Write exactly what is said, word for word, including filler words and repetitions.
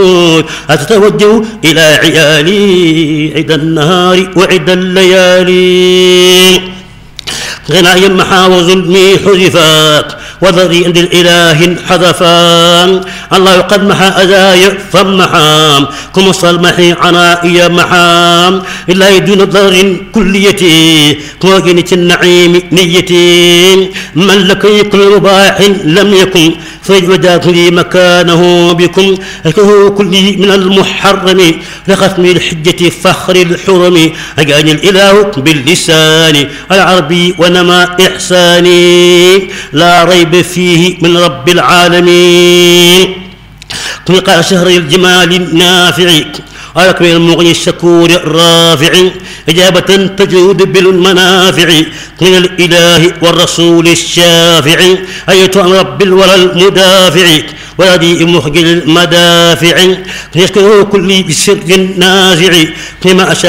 أتتوجه إلى عيالي عد النهار وعد الليالي. غناي محا وظلمي حذفا وذري عند الإله حذفا. الله قد محا أذاي فمحا كم صلمحي عنائي محا إلا دون ضر كليتي كوجنة النعيم نيتي. من لك كل رباح لم يكن فجدت لي مكانه بكم أكه كلي من المحرم لختم الحجة فخر الحرم. أجاني الإله باللسان العربي ونما إحساني لا ريب فيه من رب العالمين. قال شهر الجمال النافع ولكم المغني الشكور الرافع إجابة تجود بالمنافع من الإله والرسول الشافع. أيتها رب الورى المدافع ولدي مخجل المدافع يشكره كل بسر نازع فيما أشاء